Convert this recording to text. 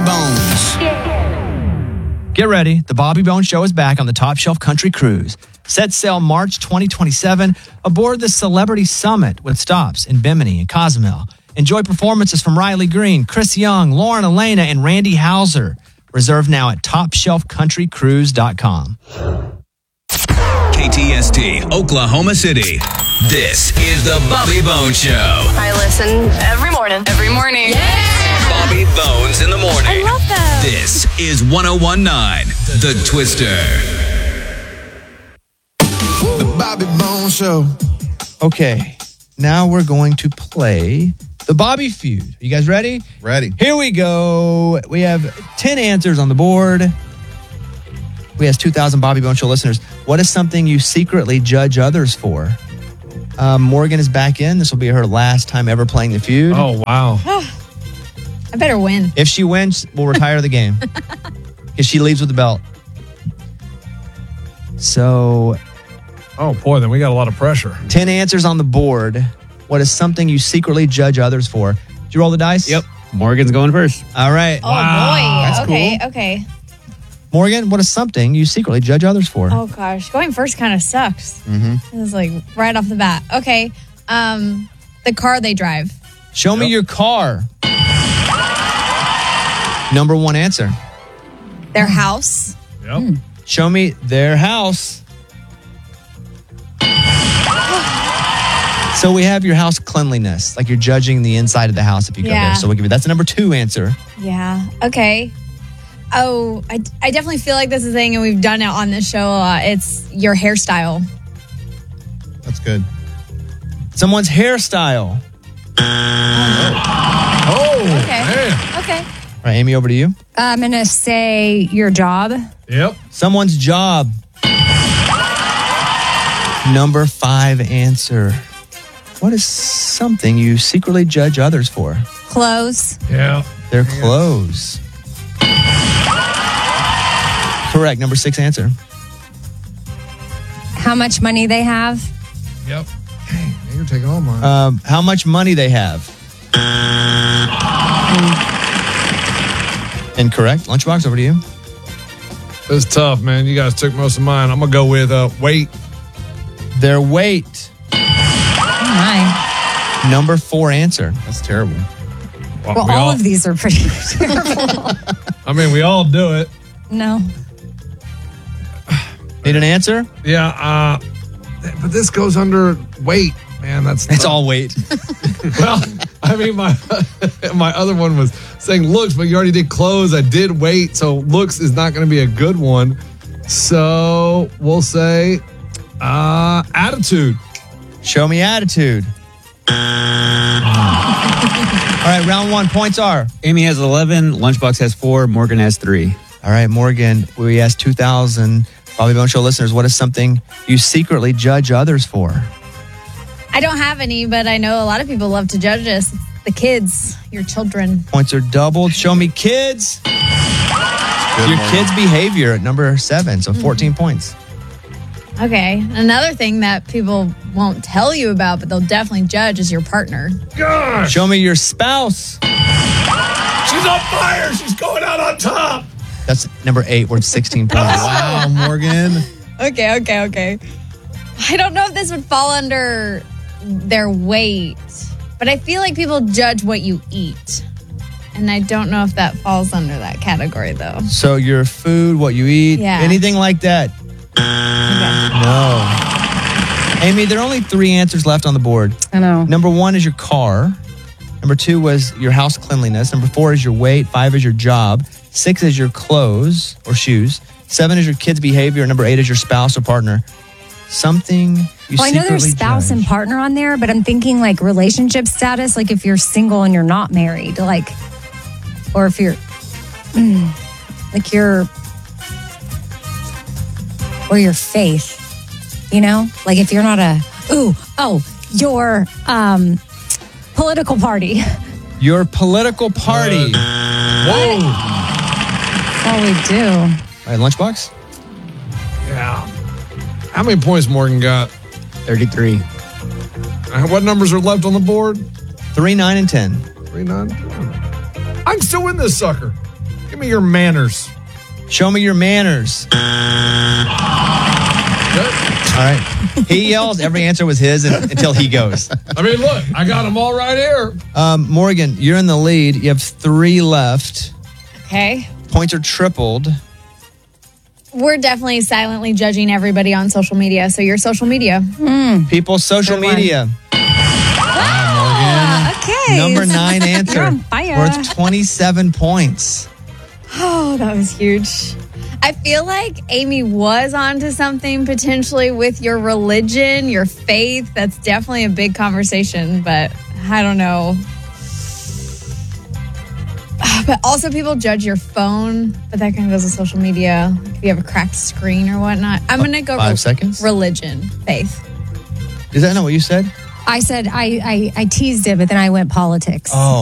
Bones. Get ready. The Bobby Bones Show is back on the Top Shelf Country Cruise. Set sail March 2027 aboard the Celebrity Summit with stops in Bimini and Cozumel. Enjoy performances from Riley Green, Chris Young, Lauren Elena, and Randy Houser. Reserve now at TopShelfCountryCruise.com. KTST, Oklahoma City. This is the Bobby Bones Show. I listen every morning. Every morning. Yeah! Bobby Bones in the morning. I love that. This is 101.9 The Twister. The Bobby Bones Show. Okay, now we're going to play the Bobby Feud. You guys ready? Ready. Here we go. We have 10 answers on the board. We asked 2,000 Bobby Bones Show listeners, what is something you secretly judge others for? Morgan is back in. This will be her last time ever playing the feud. Oh, wow. I better win. If she wins, we'll retire the game. If she leaves with the belt. So, Oh, boy, then we got a lot of pressure. 10 answers on the board. What is something you secretly judge others for? Did you roll the dice? Yep. Morgan's going first. All right. Oh, boy. That's Okay, cool. okay. Morgan, what is something you secretly judge others for? Oh, gosh. Going first kind of sucks. Mm-hmm. It's like right off the bat. Okay. The car they drive. Show me your car. Number one answer. Their house. Yep. Show me their house. So we have your house cleanliness, like you're judging the inside of the house if you go Yeah. there. So we'll give you that's a number two answer. Yeah. Okay. Oh, I definitely feel like this is a thing, and we've done it on this show a lot. It's your hairstyle. That's good. Someone's hairstyle. Oh, Okay. man. Okay. All right, Amy, over to you. I'm going to say your job. Yep. Someone's job. Number five answer. What is something you secretly judge others for? Clothes. Yeah. Their clothes. Correct. Number six answer. How much money they have. Yep. Dang, man, you're taking all mine. How much money they have. Incorrect. Lunchbox, over to you. It's tough, man. You guys took most of mine. I'm going to go with weight. Their weight. Oh, my. Number four answer. That's terrible. Well, all of these are pretty terrible. I mean, we all do it. No. Need an answer? Yeah. But this goes under weight, man. It's all weight. Well, I mean, my other one was saying looks, but you already did clothes. I did weight, so looks is not going to be a good one. So we'll say attitude. Show me attitude. All right, round one. Points are. Amy has 11. Lunchbox has 4. Morgan has 3. All right, Morgan, we asked 2,000 Bobby Bones Show listeners, what is something you secretly judge others for? I don't have any, but I know a lot of people love to judge us. It's the kids, your children. Points are doubled. Show me kids. Your kids' behavior at number 7, so 14 points. Okay. Another thing that people won't tell you about, but they'll definitely judge is your partner. Gosh, Show me your spouse. she's on fire. She's going out on top. That's number 8, worth 16 points. Wow, Morgan. Okay. I don't know if this would fall under their weight, but I feel like people judge what you eat. And I don't know if that falls under that category, though. So your food, what you eat, Yeah. anything like that? No. Amy, there are only 3 answers left on the board. I know. Number 1 is your car. Number 2 was your house cleanliness. Number 4 is your weight. 5 is your job. 6 is your clothes or shoes. 7 is your kids' behavior. Number 8 is your spouse or partner. Something you Well, I know there's secretly spouse judge. and partner on there, but I'm thinking like relationship status, like if you're single and you're not married, like, or if you're, like or your faith, you know, like if you're not your political party. Your political party. Whoa. That's all we do. All right, Lunchbox? Yeah. How many points Morgan got? 33. What numbers are left on the board? 3, 9, and 10. 3, 9, 10. I'm still in this sucker. Give me your manners. Show me your manners. All right. He yells. Every answer was his until he goes. I mean, look, I got them all right here. Morgan, you're in the lead. You have 3 left. Okay. Points are tripled. We're definitely silently judging everybody on social media. So your social media. People's social Good one. media. Okay. Number 9 answer. You're on fire. Worth 27 points. Oh, that was huge. I feel like Amy was onto something potentially with your religion, your faith. That's definitely a big conversation, but I don't know. But also people judge your phone, but that kind of goes with social media. Like if you have a cracked screen or whatnot. I'm going to go 5 seconds? religion, faith. Is that not what you said? I said I teased it, but then I went politics. Oh.